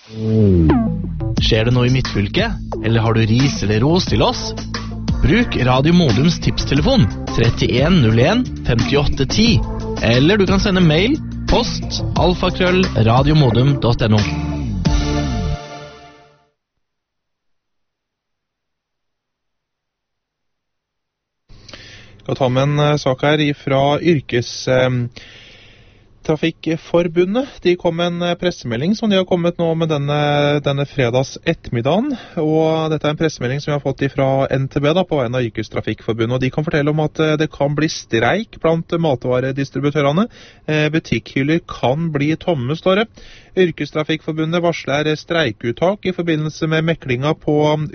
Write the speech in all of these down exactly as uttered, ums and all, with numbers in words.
Skjer det noe i midtfylket? Eller har du ris eller ros til oss? Bruk Radio Modums tipstelefon trettien null en femtiåtte ti. Eller du kan sende mail post alfakrøll radiomodum punktum no. Jeg skal ta med en sak her fra yrkes... Eh, Trafikkforbundet. De kom med en pressemelding som de har kommet nå med denne, denne fredags ettermiddagen, og dette er en pressemelding som vi har fått fra N T B da, på vegne av Yrkestrafikkforbundet, og de kan fortelle om at det kan bli streik blant matvaredistributørene. Butikkhyller kan bli tomme, står det. Yrkestrafikkforbundet varsler streikuttak i forbindelse med meklinga på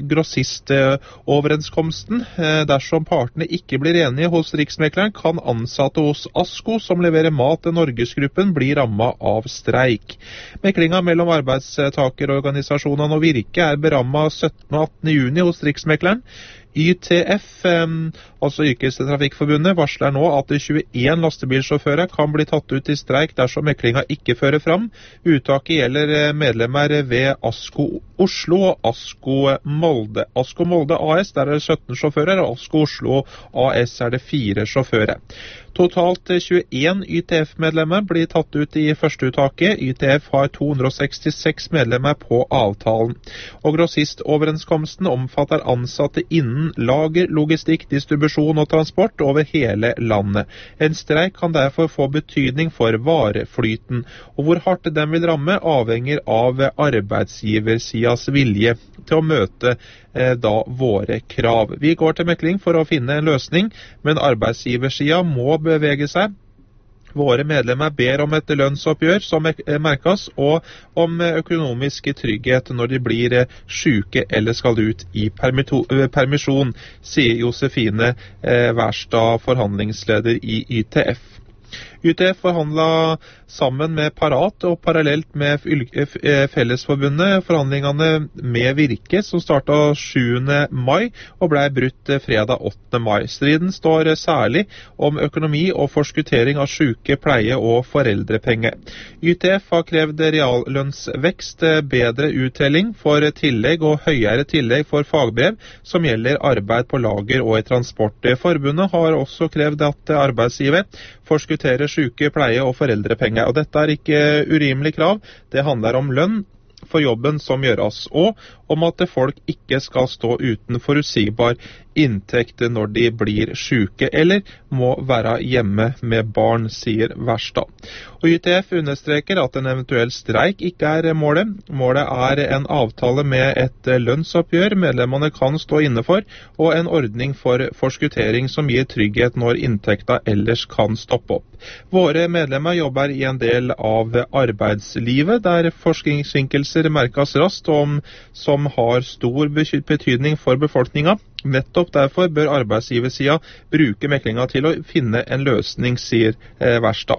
grossistoverenskomsten. Dersom partene ikke blir enige hos Riksmekleren, kan ansatte hos ASKO som leverer mat til Norgesgruppen bli rammet av streik. Meklinga mellom arbeidstakerorganisasjonene og Virke er berammet syttende og attende juni hos Riksmekleren. Y T F, altså Yrkestrafikkforbundet, varsler nå at tjueen lastebilsjåfører kan bli tatt ut i streik dersom meklinga ikke fører fram. Uttaket gjelder medlemmer ved ASKO Oslo og ASKO Molde. ASKO Molde A S, der er det sytten sjåfører, og ASKO Oslo A S er det fire sjåfører. Totalt tjueen Y T F-medlemmer blir tatt ut i første uttaket. Y T F har to hundre og sekstiseks medlemmer på avtalen. Og grossistoverenskomsten omfatter ansatte innen lager, logistikk, distribusjon og transport over hele landet. En streik kan derfor få betydning for vareflyten, og hvor hardt den vil ramme avhenger av arbeidsgiversidas vilje til å møte eh, da våre krav. Vi går til mekling for å finne en løsning, men arbeidsgiversida må bevege seg. Våre medlemmer ber om et lønnsoppgjør som merkes, og om økonomisk trygghet når de blir syke eller skal ut i permisjon, sier Josefine Wærstad, forhandlingsleder i Y T F. Y T F forhandlet sammen med Parat og parallelt med Fellesforbundet forhandlingene med Virke, som startet sjuende mai og ble brutt fredag åttende mai. Striden står særlig om økonomi og forskuttering av syke, pleie og foreldrepenger. Y T F har krevd reallønnsvekst, bedre uttelling for tillegg og høyere tillegg for fagbrev som gjelder arbeid på lager og i transport. Forbundet har også krevd at arbeidsgiver forskutterer syke, pleie og foreldrepenger. Og dette er ikke urimelig krav. Det handler om lønn for jobben som gjøres, og om at folk ikke skal stå uten forutsigbar inntekt når de blir syke, eller må være hjemme med barn, sier Wærstad. Og Y T F understreker at en eventuell streik ikke er målet. Målet er en avtale med et lønnsoppgjør medlemmene kan stå inne for, og en ordning for forskuttering som gir trygghet når inntekta ellers kan stoppe opp. Våre medlemmer jobber i en del av arbeidslivet, der forskningsvinkelser merkes raskt, om som har stor betydning for befolkninga. Nettopp derfor bør arbeidsgiversida bruke meklinga til å finne en løsning, sier eh, Wærstad.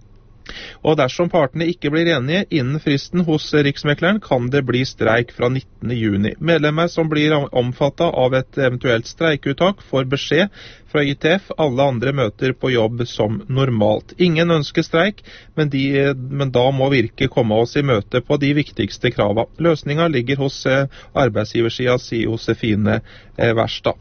Og dersom partene ikke blir enige innen fristen hos Riksmekleren, kan det bli streik fra nittende juni. Medlemmer som blir omfattet av et eventuelt streikuttak får beskjed fra Y T F. Alle andre møter på jobb som normalt. Ingen ønsker streik, men, de, men da må Virke komme oss i møte på de viktigste krava. Løsninga ligger hos eh, arbeidsgiversida, sier Josefine eh, Wærstad.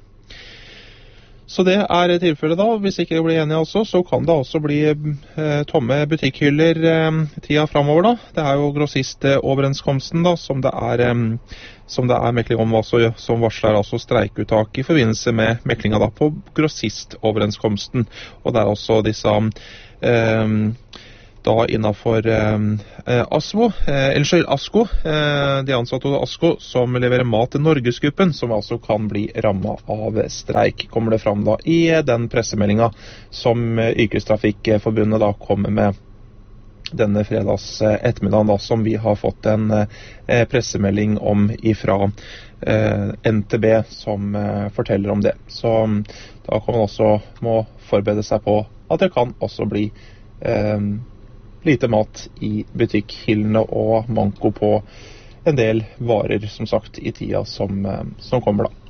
Så det er tilfellet da. Hvis ikke jeg blir enig altså, så kan det også bli eh, tomme butikkhyller eh, tida fremover da. Det er jo grossistoverenskomsten da, som det er, eh, som det er mekling om, altså, som varsler altså streikuttak i forbindelse med meklinga da på grossistoverenskomsten. Og det er også disse eh, da innenfor eh, ASVO, eh, eller ASKO, eh, de ansatte hos ASKO, som leverer mat til Norgesgruppen, som altså kan bli rammet av streik, kommer det fram da i den pressemeldinga som Yrkestrafikkforbundet da kommer med denne fredags ettermiddagen da, som vi har fått en eh, pressemelding om ifra eh, N T B som eh, forteller om det. Så da kan man også må forberede seg på at det kan også bli eh, lite mat i butikkhyllene og manko på en del varer, som sagt, i tida som, som kommer da.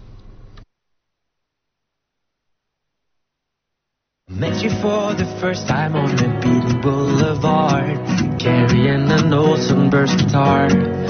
Met you for the first time on the beating boulevard, carrying an old sunburst guitar.